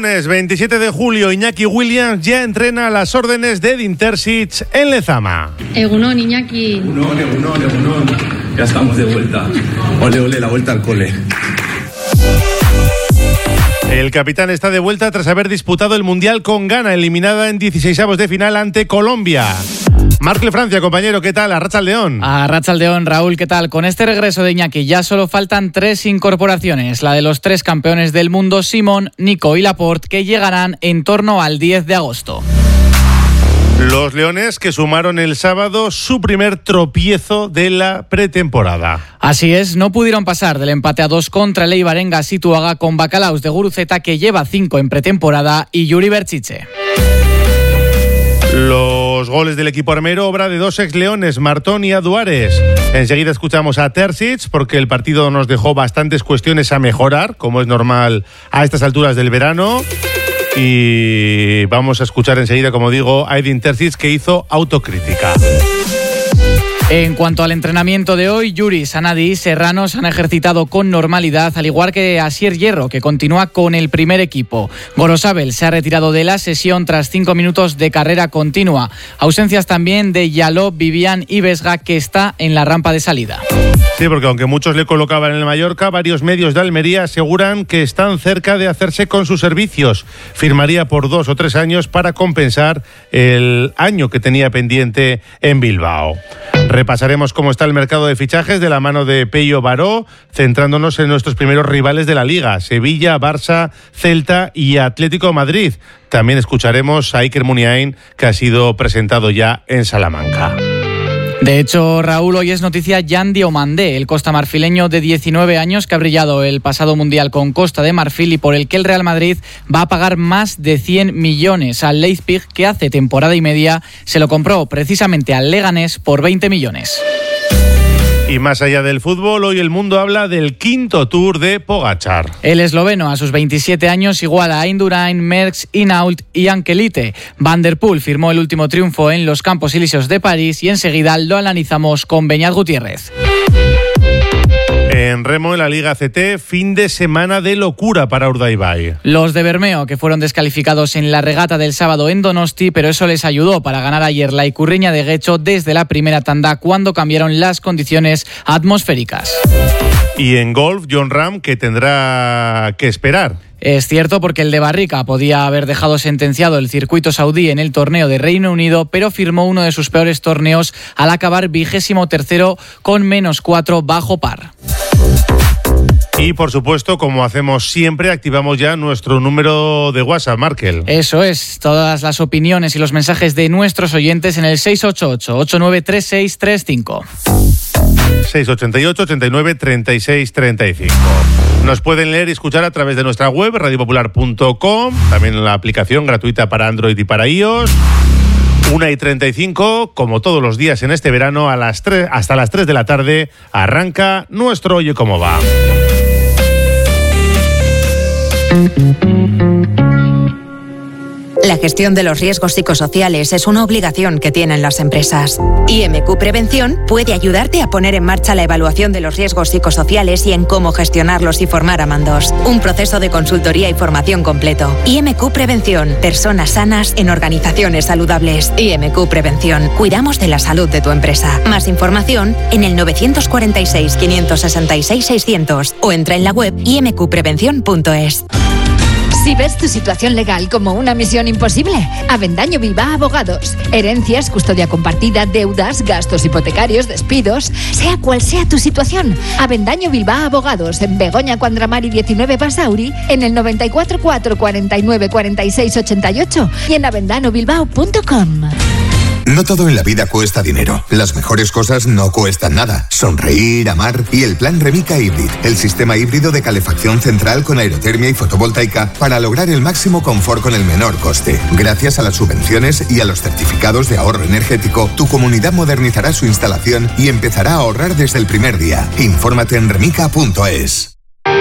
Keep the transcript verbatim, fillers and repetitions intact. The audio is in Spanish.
lunes veintisiete de julio, Iñaki Williams ya entrena a las órdenes de Edin Terzic en Lezama. Egunon, Iñaki. Egunon, egunon, egunon. Ya estamos de vuelta. Ole, ole, la vuelta al cole. El capitán está de vuelta tras haber disputado el Mundial con Ghana, eliminada en dieciseisavos de final ante Colombia. Marcle Francia, compañero, ¿qué tal? Arratsaldeón. Arratsaldeón, Raúl, ¿qué tal? Con este regreso de Iñaki ya solo faltan tres incorporaciones, la de los tres campeones del mundo, Simón, Nico y Laporte, que llegarán en torno al diez de agosto. Los leones que sumaron el sábado su primer tropiezo de la pretemporada. Así es, no pudieron pasar del empate a dos contra el Eibar en Gazituaga con Bacalaos de Guruceta, que lleva cinco en pretemporada, y Yuri Berchiche. Los goles del equipo armero, obra de dos ex-leones, Martón y Aduares. Enseguida escuchamos a Terzic, porque el partido nos dejó bastantes cuestiones a mejorar, como es normal a estas alturas del verano. Y vamos a escuchar enseguida, como digo, a Edin Terzic, que hizo autocrítica. En cuanto al entrenamiento de hoy, Yuri, Sanadi y Serrano se han ejercitado con normalidad, al igual que Asier Hierro, que continúa con el primer equipo. Gorosabel se ha retirado de la sesión tras cinco minutos de carrera continua. Ausencias también de Yaló, Vivian y Vesga, que está en la rampa de salida. Sí, porque aunque muchos le colocaban en el Mallorca, varios medios de Almería aseguran que están cerca de hacerse con sus servicios. Firmaría por dos o tres años para compensar el año que tenía pendiente en Bilbao. Repasaremos cómo está el mercado de fichajes de la mano de Pello Baró, centrándonos en nuestros primeros rivales de la Liga, Sevilla, Barça, Celta y Atlético de Madrid. También escucharemos a Iker Muniain, que ha sido presentado ya en Salamanca. De hecho, Raúl, hoy es noticia Jan Diomandé, el costamarfileño de diecinueve años que ha brillado el pasado Mundial con Costa de Marfil y por el que el Real Madrid va a pagar más de cien millones al Leipzig, que hace temporada y media se lo compró precisamente al Leganés por veinte millones. Y más allá del fútbol, hoy el mundo habla del quinto Tour de Pogačar. El esloveno, a sus veintisiete años, iguala a Indurain, Merckx, Hinault y Ankelite. Van der Poel firmó el último triunfo en los Campos Elíseos de París y enseguida lo analizamos con Beñat Gutiérrez. En remo, en la Liga C T, fin de semana de locura para Urdaibai. Los de Bermeo, que fueron descalificados en la regata del sábado en Donosti, pero eso les ayudó para ganar ayer la Ikurriña de Guecho desde la primera tanda, cuando cambiaron las condiciones atmosféricas. Y en golf, Jon Rahm, que tendrá que esperar. Es cierto, porque el de Barrica podía haber dejado sentenciado el circuito saudí en el torneo de Reino Unido, pero firmó uno de sus peores torneos al acabar vigésimo tercero con menos cuatro bajo par. Y por supuesto, como hacemos siempre, activamos ya nuestro número de WhatsApp, Markel. Eso es, todas las opiniones y los mensajes de nuestros oyentes en el seis ocho ocho, ocho nueve tres seis tres cinco. seis ocho ocho, ochenta y nueve, treinta y seis, treinta y cinco. Nos pueden leer y escuchar a través de nuestra web, radio popular punto com, también en la aplicación gratuita para Android y para iOS. una y treinta y cinco, como todos los días en este verano, a las tres, hasta las tres de la tarde, arranca nuestro Oye Cómo Va. La gestión de los riesgos psicosociales es una obligación que tienen las empresas. I M Q Prevención puede ayudarte a poner en marcha la evaluación de los riesgos psicosociales y en cómo gestionarlos y formar a mandos. Un proceso de consultoría y formación completo. I M Q Prevención. Personas sanas en organizaciones saludables. I M Q Prevención. Cuidamos de la salud de tu empresa. Más información en el nueve cuatro seis, cinco seis seis, seiscientos o entra en la web i m q prevención punto es. Si ves tu situación legal como una misión imposible, Avendaño Bilbao Abogados. Herencias, custodia compartida, deudas, gastos hipotecarios, despidos, sea cual sea tu situación. Avendaño Bilbao Abogados, en Begoña Cuandramari diecinueve Basauri, en el noventa y cuatro, cuatro cuarenta y nueve, cuarenta y seis, ochenta y ocho y en avendano bilbao punto com. No todo en la vida cuesta dinero. Las mejores cosas no cuestan nada. Sonreír, amar y el plan Remica Hybrid, el sistema híbrido de calefacción central con aerotermia y fotovoltaica para lograr el máximo confort con el menor coste. Gracias a las subvenciones y a los certificados de ahorro energético, tu comunidad modernizará su instalación y empezará a ahorrar desde el primer día. Infórmate en remica punto es.